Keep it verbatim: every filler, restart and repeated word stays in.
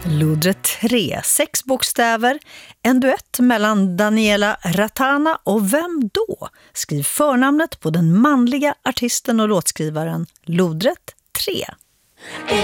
Lodrätt tre, sex bokstäver, en duett mellan Daniela Ratana och vem då? Skriv förnamnet på den manliga artisten och låtskrivaren Lodrätt tre.